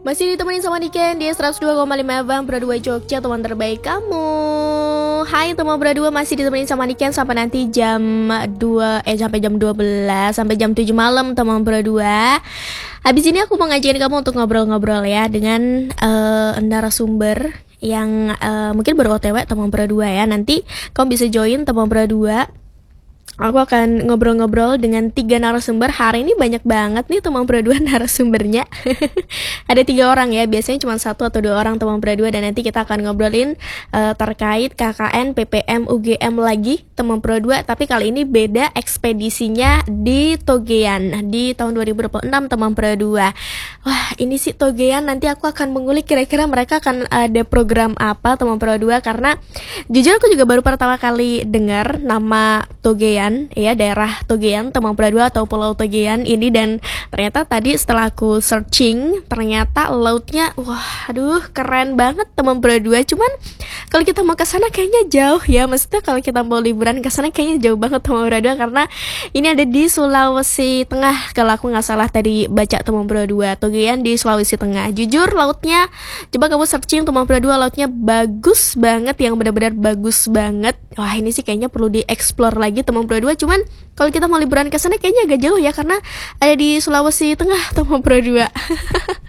Masih ditemenin sama Niken di 102,5 FM Broadway Jogja, teman terbaik kamu. Hai teman Broadway, masih ditemenin sama Niken sampai nanti jam 2 sampai jam 12 sampai jam 7 malam teman Broadway. Habis ini aku mau ngajakin kamu untuk ngobrol-ngobrol ya dengan narasumber yang mungkin baru OTW teman Broadway ya. Nanti kamu bisa join teman Broadway. Aku akan ngobrol-ngobrol dengan 3 narasumber. Hari ini banyak banget nih teman Broadway narasumbernya. Ada 3 orang ya, biasanya cuma 1 atau 2 orang teman Broadway. Dan nanti kita akan ngobrolin terkait KKN, PPM, UGM lagi teman Broadway. Tapi kali ini beda, ekspedisinya di Togean di tahun 2026 teman Broadway. Wah, ini sih Togean, nanti aku akan mengulik kira-kira mereka akan ada program apa teman Broadway. Karena jujur aku juga baru pertama kali dengar nama Togean ya, daerah Togean teman Broadway atau Pulau Togean ini. Dan ternyata tadi setelah aku searching, ternyata lautnya wah aduh keren banget teman Broadway. Cuman kalau kita mau ke sana kayaknya jauh ya, maksudnya kalau kita mau liburan ke sana kayaknya jauh banget teman Broadway, karena ini ada di Sulawesi Tengah kalau aku nggak salah tadi baca teman Broadway. Togean di Sulawesi Tengah. Jujur lautnya, coba kamu searching teman Broadway, lautnya bagus banget, yang benar-benar bagus banget. Wah, ini sih kayaknya perlu dieksplor lagi teman Broadway. Cuman kalau kita mau liburan ke sana kayaknya agak jauh ya, karena ada di Sulawesi Tengah teman Broadway.